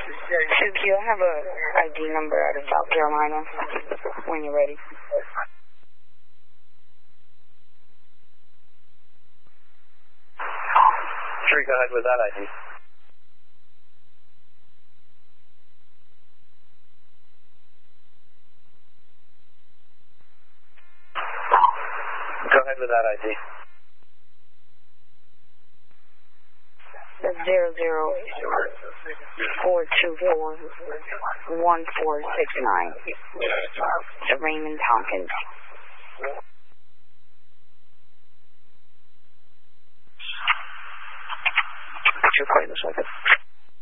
2Q, I have a ID number out of South Carolina when you're ready. Sure, go ahead with that ID. Go ahead with that ID. That's 004241469. To Raymond Tompkins. Could you play this record?